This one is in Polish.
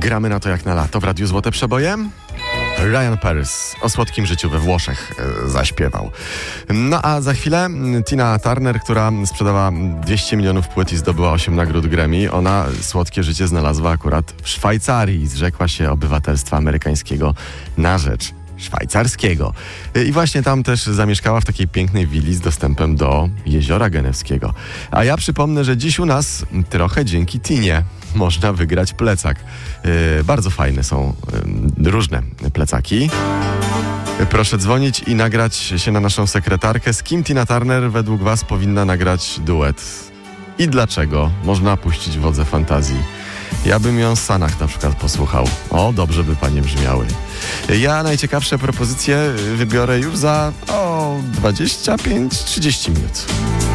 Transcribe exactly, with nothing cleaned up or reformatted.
Gramy na to jak na lato w Radiu Złote Przeboje. Ryan Paris o słodkim życiu we Włoszech e, zaśpiewał. No a za chwilę Tina Turner, która sprzedała dwieście milionów płyt i zdobyła osiem nagród Grammy, ona słodkie życie znalazła akurat w Szwajcarii i zrzekła się obywatelstwa amerykańskiego na rzecz szwajcarskiego. I właśnie tam też zamieszkała w takiej pięknej willi z dostępem do Jeziora Genewskiego. A ja przypomnę, że dziś u nas trochę dzięki Tinie można wygrać plecak. Yy, bardzo fajne są yy, różne plecaki. Proszę dzwonić i nagrać się na naszą sekretarkę. Z kim Tina Turner według was powinna nagrać duet? I dlaczego? Można puścić wodze fantazji. Ja bym ją z Sanach na przykład posłuchał. O, dobrze by panie brzmiały. Ja najciekawsze propozycje wybiorę już za o dwadzieścia pięć trzydzieści minut.